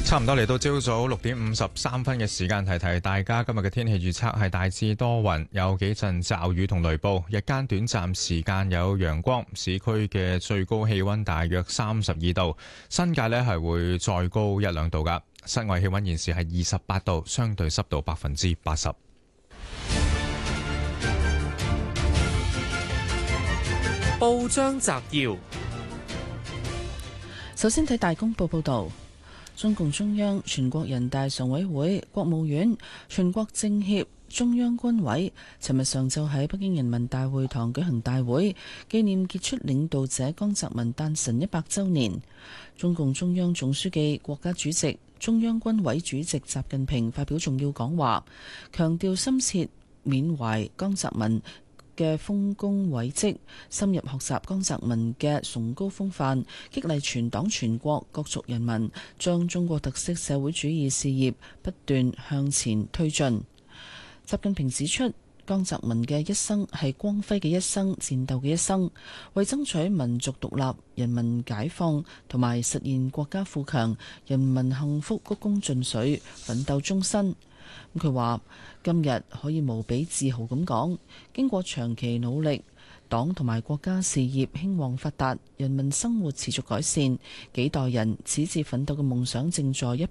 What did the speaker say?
差唔多嚟到朝早6:53嘅時間，提提大家今日嘅天氣預測係大致多雲，有幾陣驟雨同雷暴，日間短暫時間有陽光，市區嘅最高氣溫大約32度，新界呢係會再高一兩度噶。室外氣溫現時係28度，相對濕度80%。 報章摘要， 首先睇大公報報道。中共中央、全國人大常委會、國務院、全國政協、中央軍委尋日上晝喺北京人民大會堂舉行大會，紀念傑出領導者江澤民誕辰100週年。中共中央總書記、國家主席、中央軍委主席習近平發表重要講話，強調深切緬懷江澤民嘅豐功偉績，深入學習江澤民嘅崇高風範，激勵全黨全國各族人民將中國特色社會主義事業不斷向前推進。習近平指出，江澤民嘅一生係光輝嘅一生，戰鬥嘅一生，為爭取民族獨立、人民解放同埋實現國家富強、人民幸福鞠躬盡瘁，奮鬥終身。佢話今日可以無比自豪咁講，經過長期努力，黨同埋國家事業興旺發達，人民生活持續改善，幾代人矢志奮鬥嘅夢想正在一